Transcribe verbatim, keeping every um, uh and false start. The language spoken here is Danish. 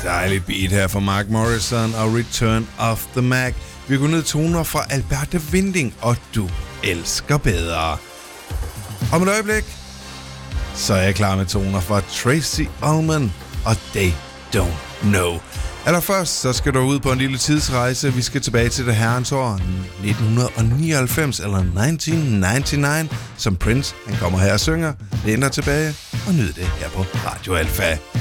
Dejligt beat her fra Mark Morrison og Return of the Mac. Vi går ned toner fra Alberte Winding og Du elsker bedre. Om et øjeblik, så er jeg klar med toner fra Tracy Ullman og They Don't Know. Allerførst, så skal du ud på en lille tidsrejse. Vi skal tilbage til det herrens år nitten nioghalvfems, eller nitten nioghalvfems, som Prince han kommer her og synger. Læn dig tilbage og nyd det her på Radio Alfa.